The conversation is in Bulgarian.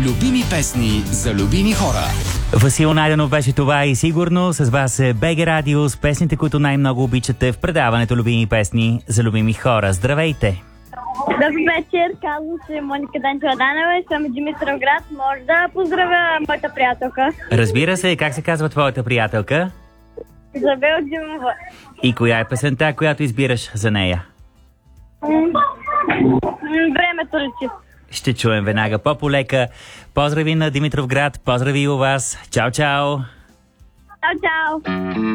Любими песни за любими хора. Васил Найденов беше това и сигурно с вас е БГ Радио с песните, които най-много обичате в предаването Любими песни за любими хора. Здравейте! Добър вечер, казвам се Моника Данчева Данева и съм от Димитровград. Може да поздравя моята приятелка. Разбира се, как се казва твоята приятелка? Изабел Димова. И коя е песента, която избираш за нея? Времето лечи. Ще чуем веднага по-полека. Поздрави на Димитровград, поздрави у вас. Чао, чао! Чао, чао!